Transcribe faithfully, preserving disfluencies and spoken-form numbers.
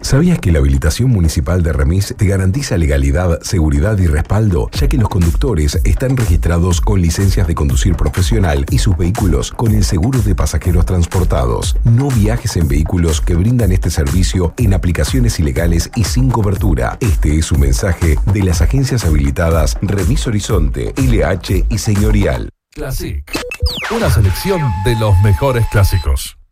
¿Sabías que la habilitación municipal de Remis te garantiza legalidad, seguridad y respaldo, ya que los conductores están registrados con licencias de conducir profesional y sus vehículos con el seguro de pasajeros transportados? No viajes en vehículos que brindan este servicio en aplicaciones ilegales y sin cobertura. Este es un mensaje de las agencias habilitadas Remis Horizonte, L H y Señorial. Classic. Una selección de los mejores clásicos.